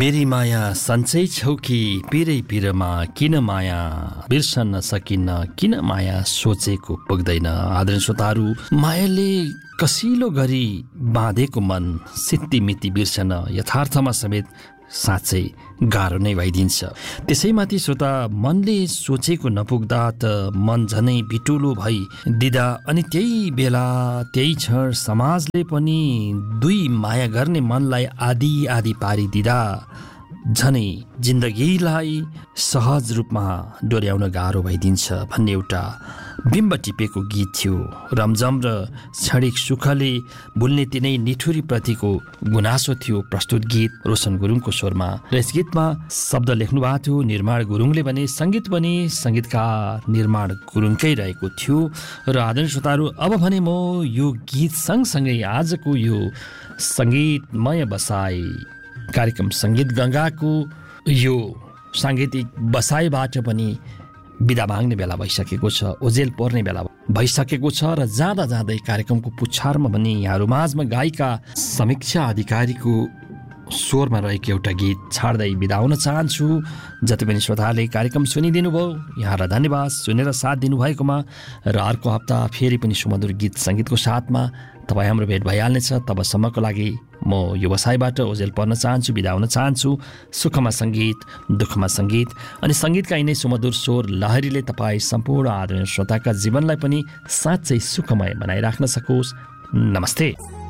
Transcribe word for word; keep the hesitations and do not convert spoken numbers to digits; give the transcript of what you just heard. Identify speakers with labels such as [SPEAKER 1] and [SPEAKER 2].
[SPEAKER 1] मेरी माया सन्चै छौ कि पिरै पिरमा किन माया बिर्सन सकिन्न किन माया सोचेको पुग्दैन। आदरणीय श्रोताहरू, मायाले कसिलो गरी बाँधेको मन सित्तिमिति बिर्सन यथार्थमा समेत साँच्चै गाह्रो नै भइदिन्छ। त्यसैमाथि श्रोता, मनले सोचेको नपुग्दा त मन झनै बिटुलो भई दिँदा अनि त्यही बेला त्यही क्षण समाजले पनि दुई माया गर्ने मनलाई आदि आदि पारिदिँदा झनै जिन्दगीलाई सहज रूपमा डोर्याउन गाह्रो भइदिन्छ भन्ने एउटा बिम्ब टिपेको गीत थियो। रमझम र क्षणिक सुखले भुल्ने तिनै निठुरी प्रतिको गुनासो थियो प्रस्तुत गीत रोशन गुरुङको स्वरमा। र यस गीतमा शब्द लेख्नु भएको थियो निर्माण गुरुङले भने सङ्गीत पनि सङ्गीतकार निर्माण गुरुङकै रहेको थियो। र आदरणीय श्रोताहरू, अब भने म यो गीत सँगसँगै आजको यो सङ्गीतमय बसाई कार्यक्रम सङ्गीत गङ्गाको यो साङ्गीतिक बसाइबाट पनि बिदा माग्ने बेला भइसकेको छ, ओजेल पर्ने बेला भइसकेको छ। र जाँदा जाँदै कार्यक्रमको पुच्छारमा पनि यहाँ माझमा गायिका समीक्षा अधिकारीको स्वरमा रहेको एउटा गीत छाड्दै बिदा हुन चाहन्छु। जति पनि श्रोताले कार्यक्रम सुनिदिनु भयो यहाँलाई धन्यवाद सुनेर साथ दिनुभएकोमा। र अर्को हप्ता फेरि पनि सुमधुर गीत सङ्गीतको साथमा तपाईँ हाम्रो भेट भइहाल्नेछ। तबसम्मको लागि म यो बसाइबाट ओजेल पर्न चाहन्छु, बिदा हुन चाहन्छु। सुखमा सङ्गीत, दुःखमा सङ्गीत अनि सङ्गीतका यिनै सुमधुर स्वर लहरीले तपाईँ सम्पूर्ण आदरणीय श्रोताका जीवनलाई पनि साँच्चै सुखमय बनाइराख्न सकोस्। नमस्ते।